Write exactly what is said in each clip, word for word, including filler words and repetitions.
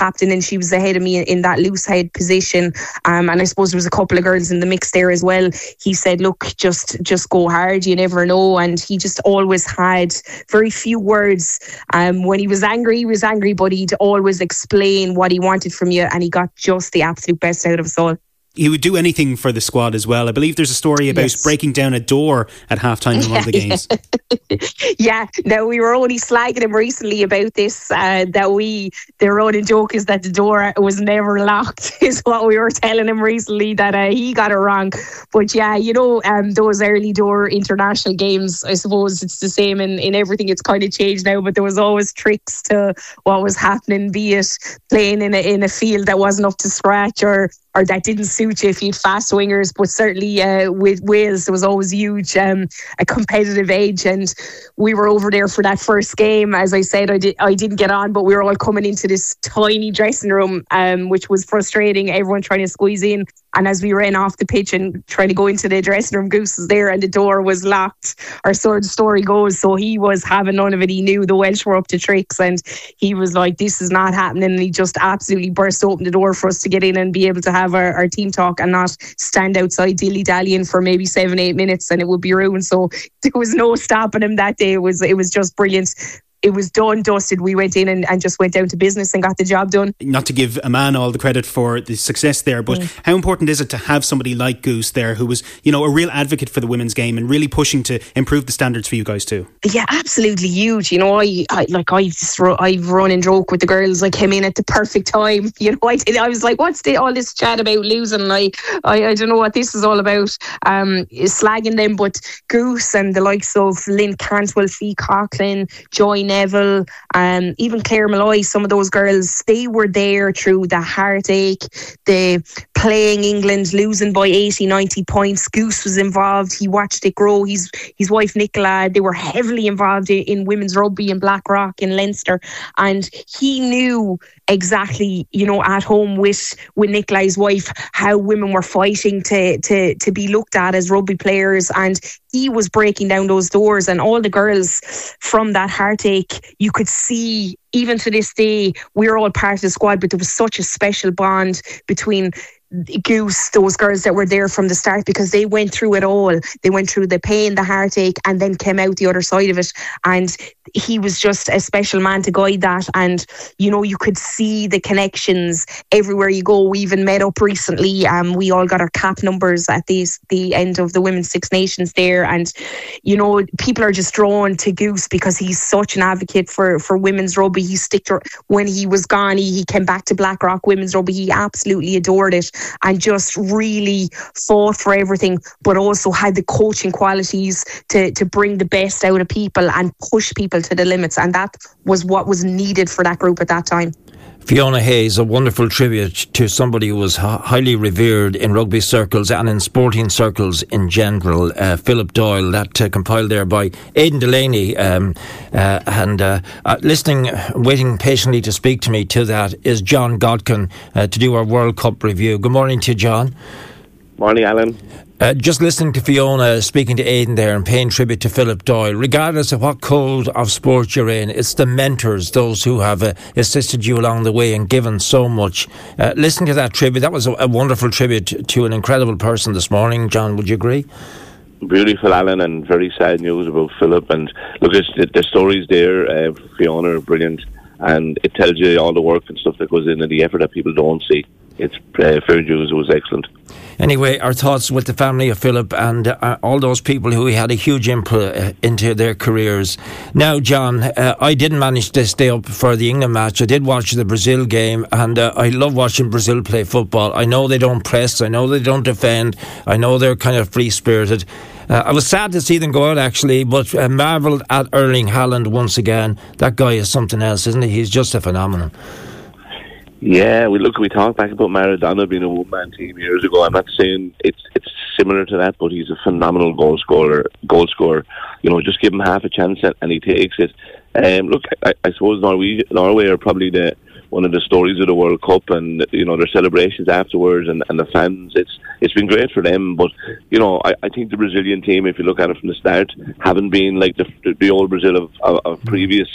captain, and she was ahead of me in, in that loose head position. Um, and I suppose there was a couple of girls in the mix there as well. He said, look, just just go hard, you never know. And he just always had very few words. Um, when he was angry, he was angry, but he'd always explain what he wanted from you, and he got just the absolute best out of us all. He would do anything for the squad as well. I believe there's a story about yes. breaking down a door at halftime in one of the games. Yeah, now we were only slagging him recently about this, uh, that we, the running joke is that the door was never locked, is what we were telling him recently, that uh, he got it wrong. But yeah, you know, um, those early door international games, I suppose it's the same in, in everything. It's kind of changed now, but there was always tricks to what was happening, be it playing in a, in a field that wasn't up to scratch, or or that didn't suit you if you had fast wingers. But certainly uh, with Wales, there was always huge um, a competitive edge, and we were over there for that first game. As I said, I, did, I didn't get on, but we were all coming into this tiny dressing room, um, which was frustrating, everyone trying to squeeze in. And as we ran off the pitch and trying to go into the dressing room, Goose was there and the door was locked. Our sort of story goes. So he was having none of it. He knew the Welsh were up to tricks, and he was like, this is not happening. And he just absolutely burst open the door for us to get in and be able to have our, our team talk and not stand outside dilly-dallying for maybe seven, eight minutes and it would be ruined. So there was no stopping him that day. It was, it was just brilliant. It was done, dusted. We went in and, and just went down to business and got the job done. Not to give a man all the credit for the success there, but mm. how important is it to have somebody like Goose there, who was, you know, a real advocate for the women's game and really pushing to improve the standards for you guys too? Yeah, absolutely huge. You know, I, I like I just I've run and joke with the girls. I came in at the perfect time. You know, I did, I was like, what's the, all this chat about losing? I, I I don't know what this is all about. Um, slagging them, but Goose and the likes of Lynn Cantwell, Fee Coughlin, Joy Neville, um, even Claire Malloy, some of those girls, they were there through the heartache, the playing England, losing by eighty, ninety points. Goose was involved. He watched it grow. His, his wife Nicola, they were heavily involved in, in women's rugby in Blackrock, in Leinster. And he knew exactly, you know, at home with, with Nicola, his wife, how women were fighting to, to, to be looked at as rugby players. And he was breaking down those doors, and all the girls from that heartache, you could see, even to this day, we're all part of the squad, but there was such a special bond between Goose, those girls that were there from the start, because they went through it all. They went through the pain, the heartache, and then came out the other side of it. And he was just a special man to guide that. And, you know, you could see the connections everywhere you go. We even met up recently. Um, we all got our cap numbers at the, the end of the Women's Six Nations there. And, you know, people are just drawn to Goose because he's such an advocate for, for women's rugby. He stick to, when he was gone, he, he came back to Blackrock Women's Rugby. He absolutely adored it and just really fought for everything, but also had the coaching qualities to, to bring the best out of people and push people to the limits. And that was what was needed for that group at that time. Fiona Hayes, a wonderful tribute to somebody who was highly revered in rugby circles and in sporting circles in general. Uh, Philip Doyle, that uh, compiled there by Aidan Delaney. Um, uh, and uh, uh, listening, waiting patiently to speak to me to that is John Godkin uh, to do our World Cup review. Good morning to you, John. Morning, Alan. Uh, just listening to Fiona speaking to Aidan there and paying tribute to Philip Doyle, regardless of what code of sport you're in, it's the mentors, those who have uh, assisted you along the way and given so much. Uh, listening to that tribute, that was a, a wonderful tribute to an incredible person this morning. John, would you agree? Beautiful, Alan, and very sad news about Philip. And look, it's, the, the stories there, uh, Fiona, are brilliant, and it tells you all the work and stuff that goes in and the effort that people don't see. It's uh, fair dues. It was excellent. Anyway, our thoughts with the family of Philip and uh, all those people who he had a huge input uh, into their careers. Now, John, uh, I didn't manage to stay up for the England match. I did watch the Brazil game, and uh, I love watching Brazil play football. I know they don't press. I know they don't defend. I know they're kind of free-spirited. Uh, I was sad to see them go out, actually, but uh, marvelled at Erling Haaland once again. That guy is something else, isn't he? He's just a phenomenon. Yeah, we look. We talked back about Maradona being a one-man team years ago. I'm not saying it's it's similar to that, but he's a phenomenal goal scorer. Goal scorer, you know, just give him half a chance and he takes it. Um, look, I, I suppose Norway, Norway are probably the one of the stories of the World Cup, and you know their celebrations afterwards, and, and the fans. It's it's been great for them, but you know I, I think the Brazilian team, if you look at it from the start, haven't been like the the old Brazil of, of, of previous.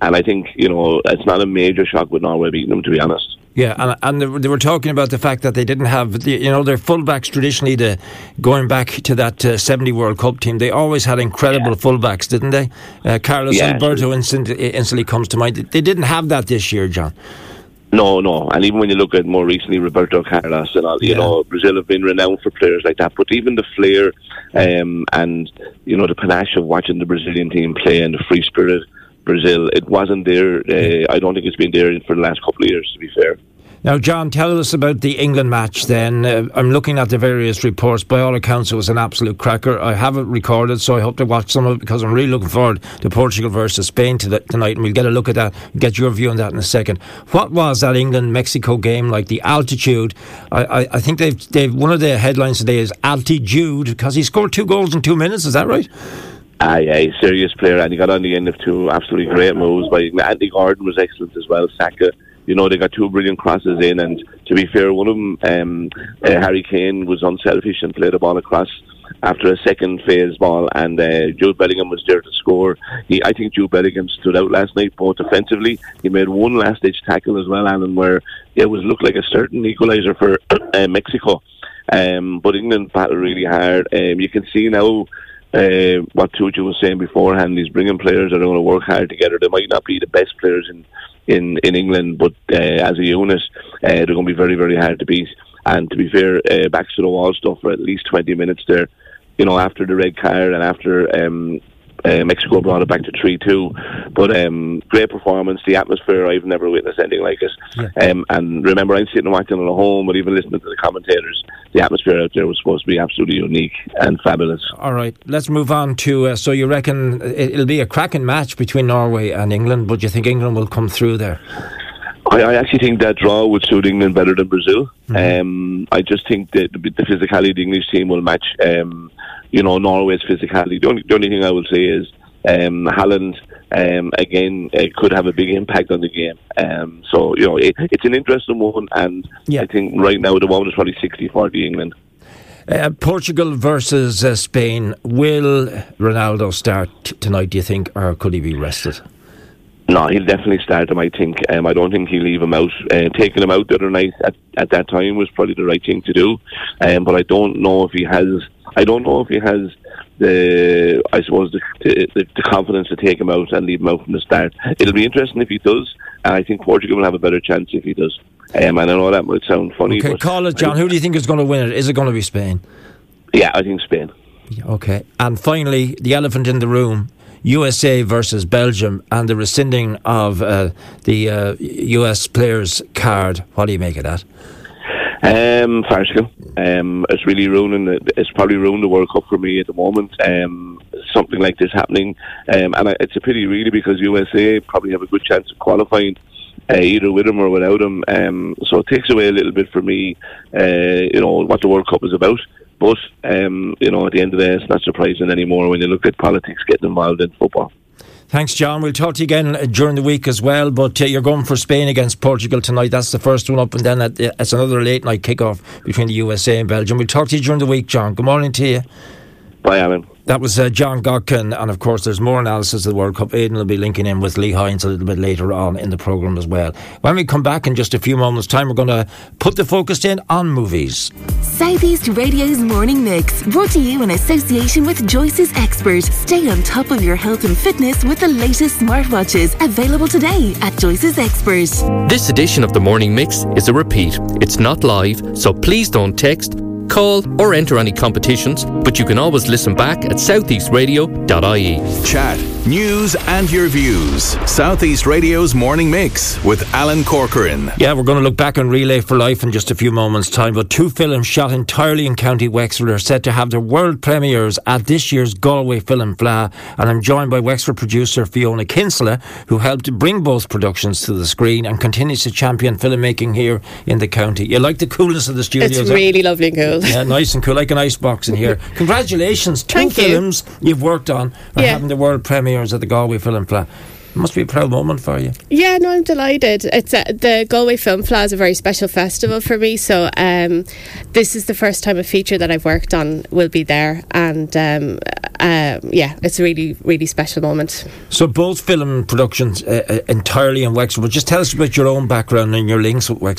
and I think, you know, it's not a major shock with Norway beating them, to be honest. Yeah, and, and they, were, they were talking about the fact that they didn't have, the, you know, their fullbacks traditionally, the, going back to that uh, seventy World Cup team, they always had incredible yeah. fullbacks, didn't they? Uh, Carlos yeah. Alberto instant, instantly comes to mind. They didn't have that this year, John. No, no, and even when you look at more recently Roberto Carlos and all, you yeah. know, Brazil have been renowned for players like that, but even the flair um, and, you know, the panache of watching the Brazilian team play and the free spirit Brazil, it wasn't there. Uh, I don't think it's been there for the last couple of years, to be fair. Now, John, tell us about the England match then. Uh, I'm looking at the various reports. By all accounts, it was an absolute cracker. I have it recorded, so I hope to watch some of it because I'm really looking forward to Portugal versus Spain to the, tonight, and we'll get a look at that, get your view on that in a second. What was that England-Mexico game like? The altitude. I, I, I think they've, they've one of the headlines today is altitude, because he scored two goals in two minutes. Is that right? Aye, aye, serious player, and he got on the end of two absolutely great moves. By Andy Gordon was excellent as well. Saka, you know, they got two brilliant crosses in, and to be fair, one of them, um, uh, Harry Kane, was unselfish and played the ball across after a second phase ball, and uh, Jude Bellingham was there to score. He, I think Jude Bellingham stood out last night, both offensively. He made one last-ditch tackle as well, Alan, where it was looked like a certain equaliser for uh, Mexico. Um, but England battled really hard. Um, you can see now uh, what Tuchel was saying beforehand. He's bringing players that are going to work hard together. They might not be the best players in in, in England, but uh, as a unit, uh, they're going to be very, very hard to beat. And to be fair, uh, backs to the wall stuff for at least twenty minutes there, you know, after the red card and after um, uh, Mexico brought it back to three two. But um, great performance, the atmosphere, I've never witnessed anything like it. Yeah. Um, and remember, I'm sitting and watching it at home, but even listening to the commentators, the atmosphere out there was supposed to be absolutely unique and fabulous. All right, let's move on to, uh, so you reckon it'll be a cracking match between Norway and England, but you think England will come through there? I, I actually think that draw would suit England better than Brazil. Mm-hmm. Um, I just think that the, the physicality of the English team will match, um, you know, Norway's physicality. The only, the only thing I will say is um, Haaland, um, again, uh, could have a big impact on the game. Um, so, you know, it, it's an interesting one, and yeah. I think right now the moment is probably sixty forty England. Uh, Portugal versus uh, Spain. Will Ronaldo start t- tonight, do you think, or could he be rested? No, he'll definitely start him, I think. Um, I don't think he'll leave him out. Uh, taking him out the other night at, at that time was probably the right thing to do. Um, but I don't know if he has. I don't know if he has the. I suppose the, the the confidence to take him out and leave him out from the start. It'll be interesting if he does, and I think Portugal will have a better chance if he does. Um, and I know that might sound funny. Okay, but call it, John. Who do you think is going to win it? Is it going to be Spain? Yeah, I think Spain. Okay, and finally, the elephant in the room. U S A versus Belgium and the rescinding of uh, the uh, U S players' card. What do you make of that? Um, farcical. Um, it's really ruining. The, it's probably ruined the World Cup for me at the moment. Um, something like this happening, um, and it's a pity really because U S A probably have a good chance of qualifying. Uh, either with him or without him. Um, so it takes away a little bit for me, uh, you know, what the World Cup is about. But, um, you know, at the end of the day, it's not surprising anymore when you look at politics getting involved in football. Thanks, John. We'll talk to you again during the week as well, but uh, you're going for Spain against Portugal tonight. That's the first one up, and then at, uh, it's another late night kick-off between the U S A and Belgium. We'll talk to you during the week, John. Good morning to you. Bye, Alan. That was uh, John Godkin, and of course there's more analysis of the World Cup. Aidan will be linking in with Lee Hines a little bit later on in the programme as well. When we come back in just a few moments' time, we're going to put the focus in on movies. South East Radio's Morning Mix, brought to you in association with Joyce's Expert. Stay on top of your health and fitness with the latest smartwatches, available today at Joyce's Expert. This edition of the Morning Mix is a repeat. It's not live, so please don't text, call or enter any competitions, but you can always listen back at southeast radio dot I E. Chat, news and your views. Southeast Radio's Morning Mix with Alan Corcoran. Yeah, we're going to look back on Relay for Life in just a few moments' time, but two films shot entirely in County Wexford are set to have their world premieres at this year's Galway Film Fleadh, and I'm joined by Wexford producer Fiona Kinsella, who helped bring both productions to the screen and continues to champion filmmaking here in the county. You like the coolness of the studios? It's really lovely and cool. Yeah, nice and cool, like an icebox in here. Congratulations, two Thank films you. you've worked on are yeah. having the world premieres at the Galway Film Fleadh. It must be a proud moment for you. Yeah, no, I'm delighted. It's uh, the Galway Film Fleadh is a very special festival for me, so um, this is the first time a feature that I've worked on will be there, and um, um, yeah, it's a really, really special moment. So both film productions uh, uh, entirely in Wexford. But just tell us about your own background and your links with Wexford.